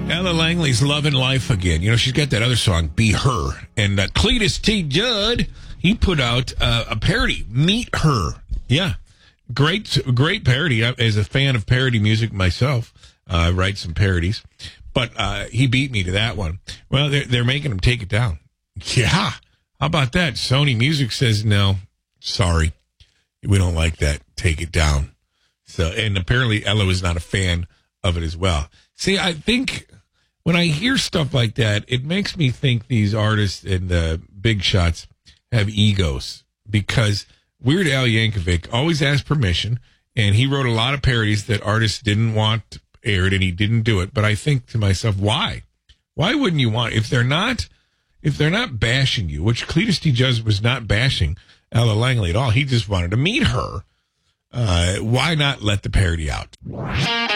Ella Langley's Lovin' Life Again. You know, she's got that other song, Be Her. And Cletus T. Judd, he put out a parody, Meet Her. Yeah. Great parody. As a fan of parody music myself, I write some parodies. But he beat me to that one. Well, they're making him take it down. Yeah. How about that? Sony Music says, no, sorry. We don't like that. Take it down. So, and apparently Ella was not a fan of it as well. See, I think when I hear stuff like that, it makes me think these artists and the big shots have egos, because Weird Al Yankovic always asked permission, and he wrote a lot of parodies that artists didn't want aired, and he didn't do it. But I think to myself, why? Why wouldn't you want, if they're not bashing you, which Cletus T. Judd was not bashing Ella Langley at all. He just wanted to meet her. Why not let the parody out?